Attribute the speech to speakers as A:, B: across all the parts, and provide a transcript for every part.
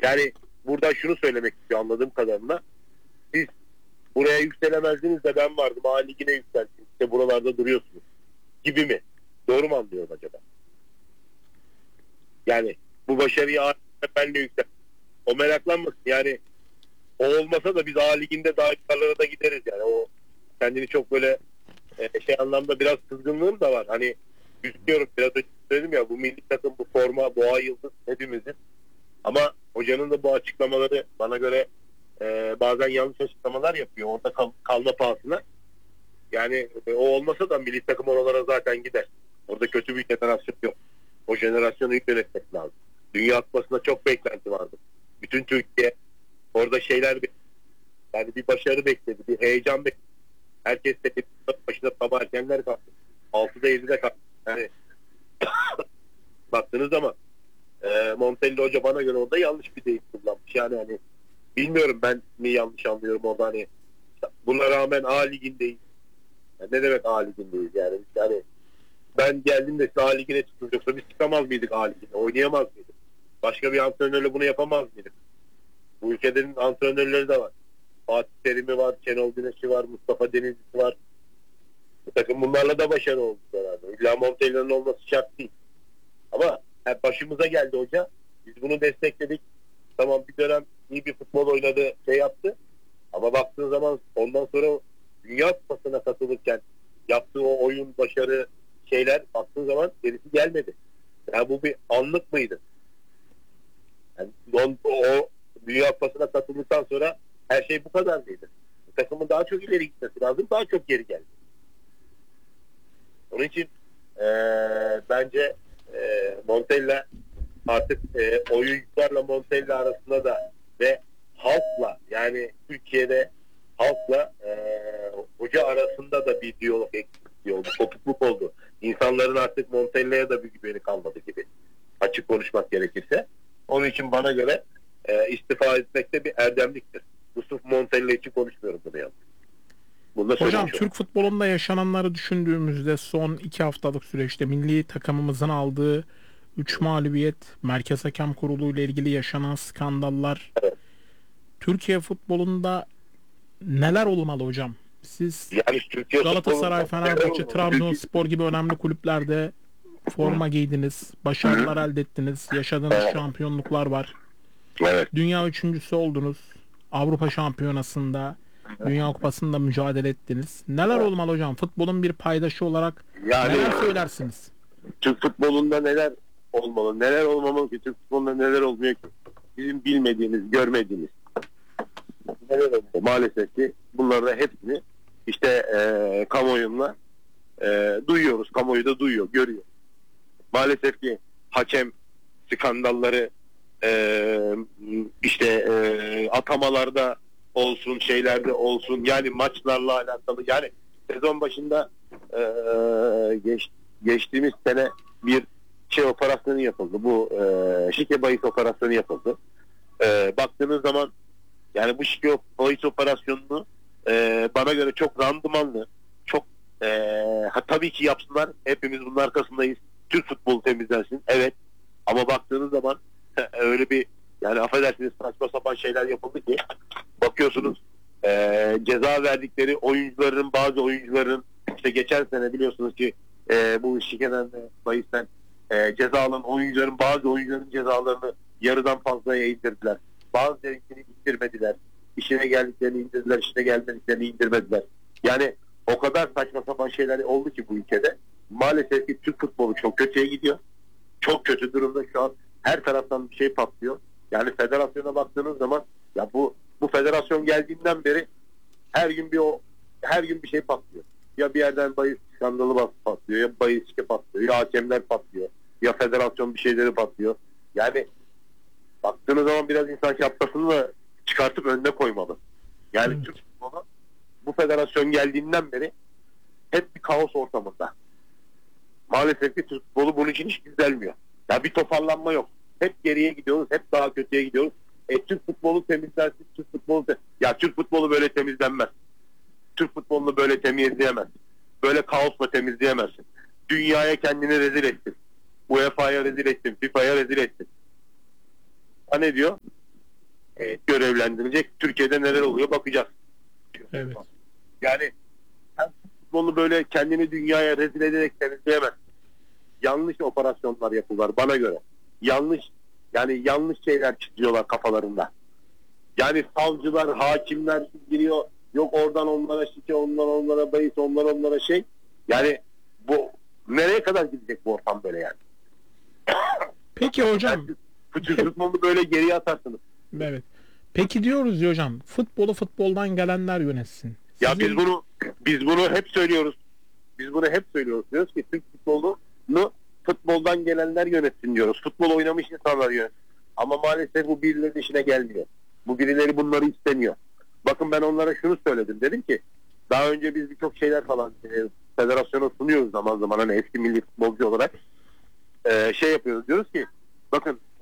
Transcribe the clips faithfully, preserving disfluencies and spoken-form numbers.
A: Yani burada şunu söylemek istiyor anladığım kadarıyla. Siz buraya yükselemezdiniz de ben vardım. A Ligi'ne yükselttiniz. İşte buralarda duruyorsunuz. Gibi mi? Doğru mu anlıyorum acaba? Yani bu başarıyı A Ligi'ne ben de yükselttim. O meraklanmasın. Yani o olmasa da biz A Ligi'nde daha yukarılara da gideriz yani. O kendini çok böyle e, şey anlamda biraz kızgınlığım da var. Hani üzülüyorum, biraz önce söyledim ya, bu milli takım, bu forma, boğa yıldız hepimizin. Ama hocanın da bu açıklamaları bana göre e, bazen yanlış açıklamalar yapıyor. Orada kal, kalma pahasına. Yani e, o olmasa da milli takım oralara zaten gider. Orada kötü bir jenerasyon yok. O jenerasyonu ilk yönetmek lazım. Dünya Kupası'nda çok beklenti vardı. Bütün Türkiye orada şeyler bekledi. Yani bir başarı bekledi, bir heyecan bekledi. Herkes de başında sabah erkenler kalktı. altıda yedide kalktı. Yani baktığınız zaman e, Montella Hoca bana göre orada yanlış bir deyim kullanmış. Yani hani bilmiyorum, ben mi yanlış anlıyorum orada, hani buna rağmen A Ligi'ndeyiz. Yani ne demek A Ligi'ndeyiz yani? Yani ben geldim de size A Ligi'ne çıktınız, yoksa biz çıkamaz mıydık A Ligi'ne? Oynayamaz mıydık? Başka bir antrenörle bunu yapamaz mıydık? Bu ülkenin antrenörleri de var. Fatih Terim'i var, Şenol Güneş'i var, Mustafa Denizli'si var. Bu takım bunlarla da başarı oldu herhalde. İlla Montella'nın olması şart değil. Ama yani başımıza geldi hoca. Biz bunu destekledik. Tamam, bir dönem iyi bir futbol oynadı, şey yaptı. Ama baktığın zaman ondan sonra Dünya Kupası'na katılırken yaptığı o oyun, başarı şeyler, baktığın zaman gerisi gelmedi. Yani bu bir anlık mıydı? Yani o, o Dünya Kupası'na katıldıktan sonra her şey bu kadar mıydı? Bu takımın daha çok ileri gitmesi lazım, daha çok geri geldi. Onun için ee, bence e, Montella artık e, oyuncularla Montella arasında da ve halkla, yani Türkiye'de halkla e, hoca arasında da bir diyalog eksikliği oldu, kopukluk oldu. İnsanların artık Montella'ya da bir güveni kalmadı gibi, açık konuşmak gerekirse. Onun için bana göre e, istifa etmek de bir erdemliktir. Bu sırf Montella için konuşmuyorum bunu yalnız.
B: Hocam, Türk futbolunda yaşananları düşündüğümüzde son iki haftalık süreçte milli takımımızın aldığı üç mağlubiyet, Merkez Hakem Kurulu ile ilgili yaşanan skandallar,
A: evet.
B: Türkiye futbolunda neler olmalı hocam? Siz
A: yani Türkiye
B: Galatasaray, Fenerbahçe, Trabzonspor gibi önemli kulüplerde forma giydiniz, başarılar Hı. elde ettiniz, yaşadığınız evet. şampiyonluklar var.
A: Evet.
B: Dünya üçüncüsü oldunuz. Avrupa Şampiyonası'nda, Dünya Kupası'nda mücadele ettiniz. Neler evet. olmalı hocam? Futbolun bir paydaşı olarak yani, neler söylersiniz?
A: Türk futbolunda neler olmalı? Neler olmamalı ki? Türk futbolunda neler olmuyor ki? Bizim bilmediğimiz, görmediğimiz. Neler olmalı? Maalesef ki bunları hepsini işte e, kamuoyunla e, duyuyoruz. Kamuoyu da duyuyor, görüyor. Maalesef ki hakem skandalları e, işte e, atamalarda olsun, şeylerde olsun, yani maçlarla alakalı, yani sezon başında e, geç, geçtiğimiz sene bir şey operasyonu yapıldı. Bu e, şike bahis operasyonu yapıldı. E, baktığınız zaman yani bu şike bahis operasyonunu e, bana göre çok randımanlı, çok e, ha, tabii ki yapsınlar. Hepimiz bunun arkasındayız. Türk futbolu temizlensin. Evet. Ama baktığınız zaman öyle bir, yani affedersiniz, saçma sapan şeyler yapıldı ki bakıyorsunuz e, ceza verdikleri oyuncuların, bazı oyuncuların, işte geçen sene biliyorsunuz ki e, bu şikeden bahisten e, ceza alan oyuncuların, bazı oyuncuların cezalarını yarıdan fazlaya indirdiler. Bazılarını indirmediler. İşine geldiklerini indirdiler, işine gelmediklerini indirmediler. Yani o kadar saçma sapan şeyler oldu ki bu ülkede. Maalesef ki Türk futbolu çok kötüye gidiyor. Çok kötü durumda şu an. Her taraftan bir şey patlıyor. Yani federasyona baktığınız zaman, ya bu bu federasyon geldiğinden beri her gün bir o her gün bir şey patlıyor. Ya bir yerden bahis skandalı patlıyor, ya bahis şike patlıyor, ya hakemler patlıyor, ya federasyon bir şeyleri patlıyor. Yani baktığınız zaman biraz insan şapkasını da çıkartıp önüne koymalı. Yani evet. Türk futbolu bu federasyon geldiğinden beri hep bir kaos ortamında. Maalesef ki Türk futbolu bunun için hiç düzelmiyor. Ya bir toparlanma yok. Hep geriye gidiyoruz, hep daha kötüye gidiyoruz. E Türk futbolu temizlensin, Türk futbolu te- ya Türk futbolu böyle temizlenmez. Türk futbolunu böyle temizleyemezsin. Böyle kaosla temizleyemezsin. Dünyaya kendini rezil ettin. U E F A'ya rezil ettin, FIFA'ya rezil ettin. Ha ne diyor? e, görevlendirecek. Türkiye'de neler oluyor bakacağız.
B: Evet.
A: Yani sen futbolu böyle kendini dünyaya rezil ederek temizleyemez. Yanlış operasyonlar yapıyorlar bana göre. Yanlış yani yanlış şeyler çiziyorlar kafalarında. Yani savcılar, hakimler giriyor. Yok oradan onlara şike, onlara onlara bahis, onlara onlara şey. Yani bu nereye kadar gidecek bu ortam böyle yani?
B: Peki hocam.
A: Futbol futbolu böyle geriye atarsınız.
B: Evet. Peki diyoruz ya hocam, futbolu futboldan gelenler yönetsin. Sizin...
A: Ya biz bunu biz bunu hep söylüyoruz. Biz bunu hep söylüyoruz. Diyoruz ki Türk futbolunu futboldan gelenler yönetsin diyoruz. Futbol oynamış insanlar yönetsin. Ama maalesef bu birilerinin işine gelmiyor. Bu birileri bunları istemiyor. Bakın ben onlara şunu söyledim. Dedim ki daha önce biz birçok şeyler falan e, federasyona sunuyoruz zaman zaman hani eski milli futbolcu olarak e, şey yapıyoruz. Diyoruz ki bakın e,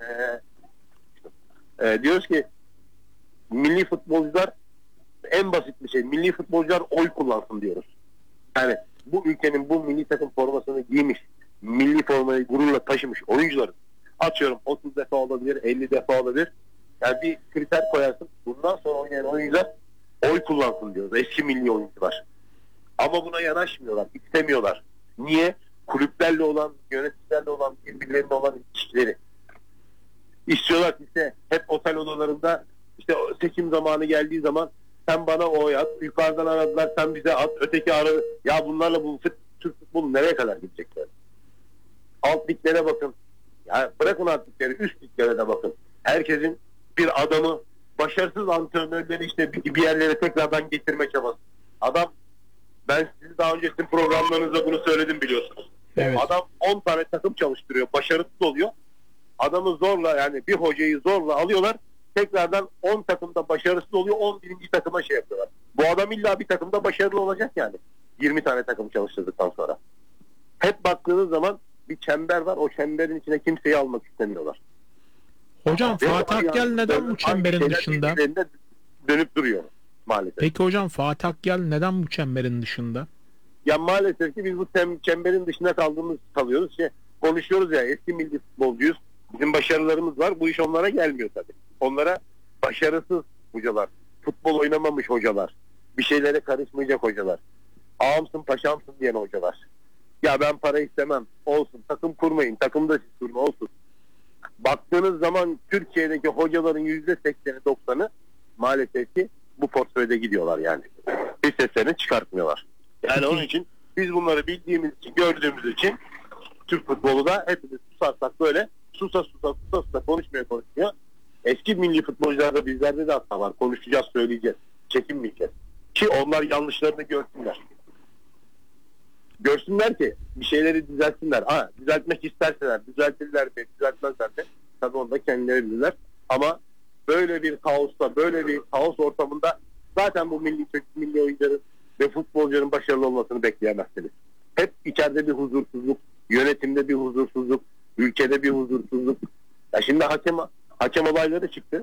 A: e, diyoruz ki milli futbolcular en basit bir şey. Milli futbolcular oy kullansın diyoruz. Yani bu ülkenin bu milli takım formasını giymiş, milli formayı gururla taşımış oyuncuların atıyorum otuz defa olabilir, elli defa olabilir. Yani bir kriter koyarsın. Bundan sonra oynayan oyuncular oy kullansın diyoruz. Eski milli oyuncular. Ama buna yanaşmıyorlar, istemiyorlar. Niye? Kulüplerle olan, yöneticilerle olan, birbirlerine olan ilişkileri. İstiyorlar ki işte hep otel odalarında işte seçim zamanı geldiği zaman sen bana oy at, yukarıdan aradılar sen bize at, öteki aradı. Ya bunlarla bu fut, Türk futbolu nereye kadar gidecekler? Alt liglere bakın. Ya bırakın alt ligleri, üst liglere de bakın. Herkesin bir adamı, başarısız antrenörleri işte bir, bir yerlere tekrardan getirme çabası. Adam, ben sizi daha önce sizin programlarınızda bunu söyledim biliyorsunuz.
B: Evet.
A: Adam on tane takım çalıştırıyor, başarısız oluyor. Adamı zorla yani bir hocayı zorla alıyorlar. Tekrardan on takımda başarısız oluyor. on birinci takıma şey yapıyorlar. Bu adam illa bir takımda başarılı olacak yani. yirmi tane takım çalıştırdıktan sonra. Hep baktığınız zaman bir çember var. O çemberin içine kimseyi almak istemiyorlar.
B: Hocam Fatih Akgel neden bu çemberin dışında?
A: Dönüp duruyor maalesef.
B: Peki hocam Fatih Akgel neden bu çemberin dışında?
A: Ya maalesef ki biz bu çemberin dışında kaldığımız kalıyoruz. Şey, konuşuyoruz ya eski milli futbolcuyuz. Bizim başarılarımız var. Bu iş onlara gelmiyor tabii. Onlara başarısız hocalar, futbol oynamamış hocalar, bir şeylere karışmayacak hocalar, ağamsın paşamsın diyen hocalar. Ya ben para istemem, olsun, takım kurmayın, takımda siz kurun, olsun. Baktığınız zaman Türkiye'deki hocaların yüzde sekseni doksanı maalesef ki bu portföyde gidiyorlar yani. Bir seslerini çıkartmıyorlar. Yani onun için biz bunları bildiğimiz için, gördüğümüz için Türk futbolu da hepimiz susarsak böyle susa susa susa susa konuşmuyor konuşmuyor. Eski milli futbolcularda bizlerde de hata var. Konuşacağız, söyleyeceğiz. Çekinmeyeceğiz. Ki onlar yanlışlarını görsünler. Görsünler ki bir şeyleri düzeltsinler. Ha, düzeltmek isterseler, düzeltirler mi, düzeltmezler mi? Tabii onu da kendileri bilirler. Ama böyle bir kaosta, böyle bir kaos ortamında zaten bu milli milli oyuncuların ve futbolcuların başarılı olmasını bekleyemezsiniz. Hep içeride bir huzursuzluk, yönetimde bir huzursuzluk, ülkede bir huzursuzluk. Ya şimdi hakem hakem olayları çıktı.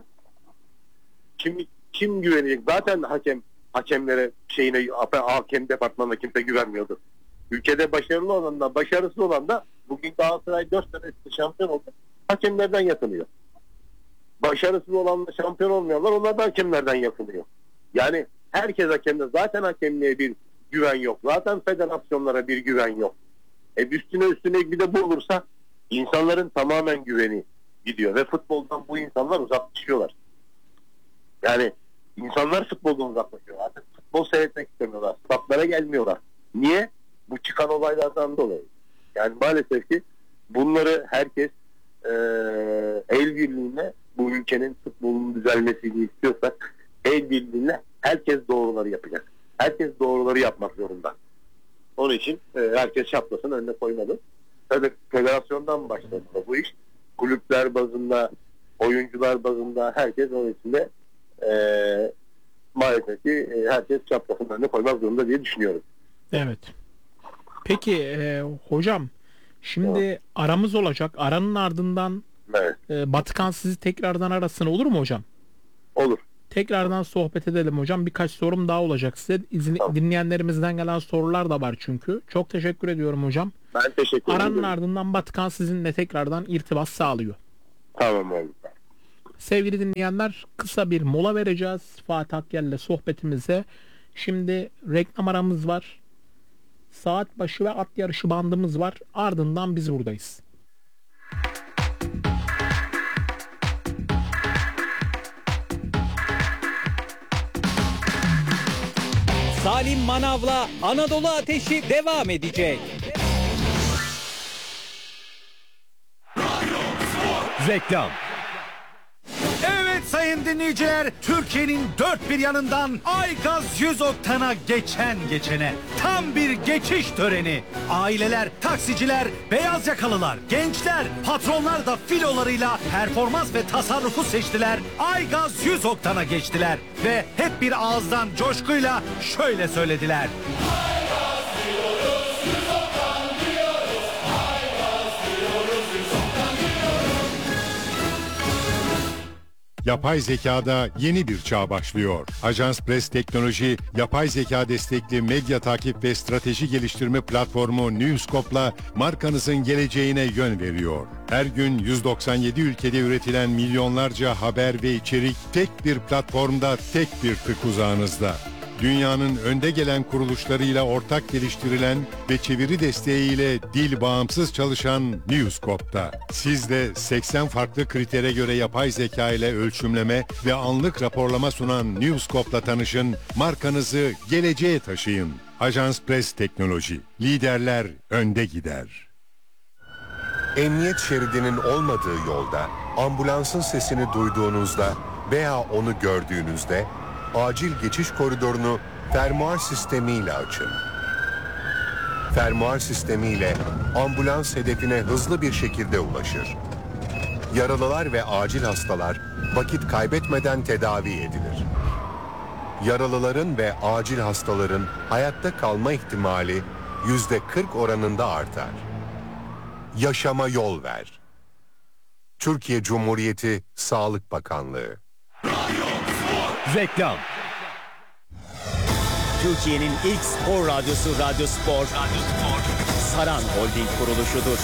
A: Kim kim güvenecek? Zaten hakem hakemlere şeyine hakem departmanına kimse güvenmiyordu. Ülkede başarılı olan da başarısız olan da bugün Galatasaray dört sene şampiyon oldu. Hakemlerden yakınıyor. Başarısız olan da şampiyon olmuyorlar. Onlar da hakemlerden yakınıyor. Yani herkes hakemde. Zaten hakemliğe bir güven yok. Zaten federasyonlara bir güven yok. E üstüne üstüne bir de bu olursa insanların tamamen güveni gidiyor ve futboldan bu insanlar uzaklaşıyorlar. Yani insanlar futboldan uzaklaşıyor. Artık futbol seyretmek istemiyorlar. Statlara gelmiyorlar. Niye? Bu çıkan olaylardan dolayı. Yani maalesef ki bunları herkes e, el birliğiyle bu ülkenin futbolunun düzelmesini istiyorsak el birliğiyle herkes doğruları yapacak. Herkes doğruları yapmak zorunda. Onun için e, herkes şapkasını önüne koymalı. Tabii federasyondan başladı bu iş. Kulüpler bazında, oyuncular bazında herkes onun içinde e, maalesef ki e, herkes şapkasını önüne koymak zorunda diye düşünüyorum.
B: Evet. Peki e, hocam şimdi evet. aramız olacak. Aranın ardından
A: evet.
B: e, Batıkan sizi tekrardan arasın olur mu hocam?
A: Olur.
B: Tekrardan sohbet edelim hocam. Birkaç sorum daha olacak size. İzin, tamam. Dinleyenlerimizden gelen sorular da var çünkü. Çok teşekkür ediyorum hocam.
A: Ben teşekkür ederim.
B: Aranın ardından Batıkan sizinle tekrardan irtibat sağlıyor.
A: Tamam abi.
B: Sevgili dinleyenler, kısa bir mola vereceğiz Fatih Akyel'le sohbetimize. Şimdi reklam aramız var. Saat başı ve at yarışı bandımız var. Ardından biz buradayız.
C: Salim Manav'la Anadolu Ateşi devam edecek.
D: Reklam. Evet sayın dinleyiciler, Türkiye'nin dört bir yanından Aygaz yüz oktana geçen geçene tam bir geçiş töreni. Aileler, taksiciler, beyaz yakalılar, gençler, patronlar da filolarıyla performans ve tasarrufu seçtiler. Aygaz yüz oktana geçtiler ve hep bir ağızdan coşkuyla şöyle söylediler.
E: Yapay zekada yeni bir çağ başlıyor. Ajans Press Teknoloji, yapay zeka destekli medya takip ve strateji geliştirme platformu Newscope'la markanızın geleceğine yön veriyor. Her gün yüz doksan yedi ülkede üretilen milyonlarca haber ve içerik tek bir platformda, tek bir tık uzağınızda. Dünyanın önde gelen kuruluşlarıyla ortak geliştirilen ve çeviri desteğiyle dil bağımsız çalışan Newscope'da. Siz de seksen farklı kritere göre yapay zeka ile ölçümleme ve anlık raporlama sunan Newscope'la tanışın, markanızı geleceğe taşıyın. Ajans Press Teknoloji, liderler önde gider.
F: Emniyet şeridinin olmadığı yolda, ambulansın sesini duyduğunuzda veya onu gördüğünüzde acil geçiş koridorunu fermuar sistemiyle açın. Fermuar sistemiyle ambulans hedefine hızlı bir şekilde ulaşır. Yaralılar ve acil hastalar vakit kaybetmeden tedavi edilir. Yaralıların ve acil hastaların hayatta kalma ihtimali yüzde kırk oranında artar. Yaşama yol ver. Türkiye Cumhuriyeti Sağlık Bakanlığı.
D: Reklam.
C: Türkiye'nin ilk spor radyosu Radyo Spor, Radyo Spor. Saran Holding kuruluşudur.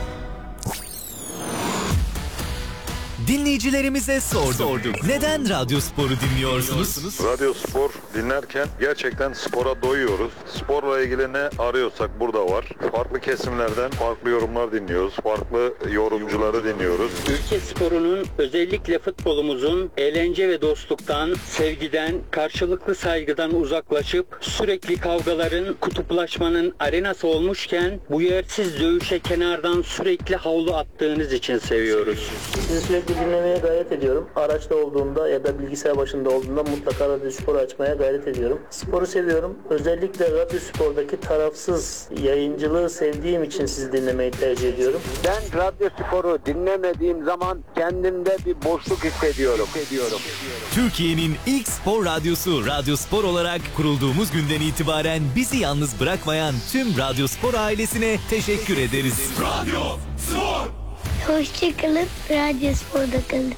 D: Dinleyicilerimize sorduk. sorduk. Neden Radyo Spor'u dinliyorsunuz?
G: Radyo Spor dinlerken gerçekten spora doyuyoruz. Sporla ilgili ne arıyorsak burada var. Farklı kesimlerden farklı yorumlar dinliyoruz. Farklı yorumcuları dinliyoruz.
H: Ülke sporunun, özellikle futbolumuzun eğlence ve dostluktan, sevgiden, karşılıklı saygıdan uzaklaşıp sürekli kavgaların, kutuplaşmanın arenası olmuşken bu yersiz dövüşe kenardan sürekli havlu attığınız için seviyoruz.
I: Sizi sürekli dinlemeye gayret ediyorum. Araçta olduğumda ya da bilgisayar başında olduğumda mutlaka Radyo Spor'u açmaya gayret ediyorum. Sporu seviyorum. Özellikle Radyo Spor'daki tarafsız yayıncılığı sevdiğim için sizi dinlemeyi tercih ediyorum.
J: Ben Radyo Spor'u dinlemediğim zaman kendimde bir boşluk hissediyorum. hissediyorum.
D: Türkiye'nin ilk spor radyosu Radyo Spor olarak kurulduğumuz günden itibaren bizi yalnız bırakmayan tüm Radyo Spor ailesine teşekkür ederiz. Radyo Spor!
K: Hoşçakalın, Radyo Spor'da kalın.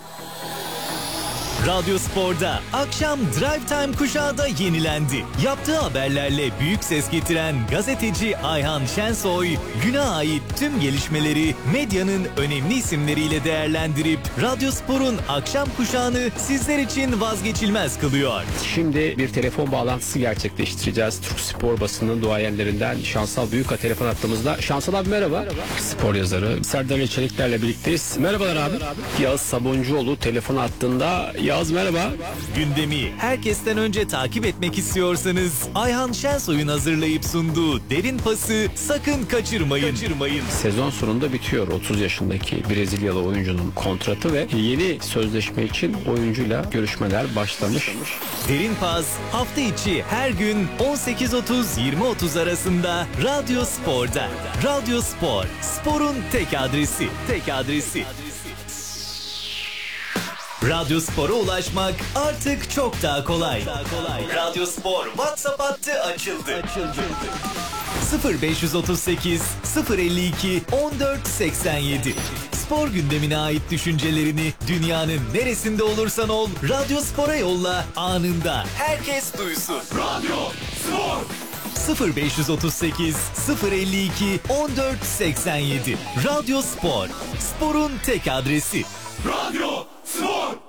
D: Radyo Spor'da akşam Drive Time kuşağı da yenilendi. Yaptığı haberlerle büyük ses getiren gazeteci Ayhan Şensoy, güne ait tüm gelişmeleri medyanın önemli isimleriyle değerlendirip Radyo Spor'un akşam kuşağını sizler için vazgeçilmez kılıyor.
L: Şimdi bir telefon bağlantısı gerçekleştireceğiz. Türk spor basının duayenlerinden Şansal Büyük'a telefon attığımızda. Şansal abi merhaba. merhaba. Spor yazarı Serdar Çelikler'le birlikteyiz. Merhabalar abi. abi. Yağız Sabuncuoğlu telefon attığında. Yağız merhaba.
D: Gündemi herkesten önce takip etmek istiyorsanız Ayhan Şensoy'un hazırlayıp sunduğu Derin Pası sakın kaçırmayın. kaçırmayın.
L: Sezon sonunda bitiyor otuz yaşındaki Brezilyalı oyuncunun kontratı ve yeni sözleşme için oyuncuyla görüşmeler başlamış.
D: Derin Pas hafta içi her gün on sekiz otuz yirmi otuz arasında Radyo Spor'da. Radyo Spor, sporun tek adresi. Tek adresi. Radyo Spor'a ulaşmak artık çok daha kolay. Radyo Spor WhatsApp hattı açıldı. açıldı. sıfır beş otuz sekiz sıfır elli iki on dört seksen yedi. Spor gündemine ait düşüncelerini dünyanın neresinde olursan ol Radyo Spor'a yolla, anında herkes duysun. Radyo Spor sıfır beş otuz sekiz sıfır elli iki on dört seksen yedi. Radyo Spor, sporun tek adresi.
M: Radyo Spor.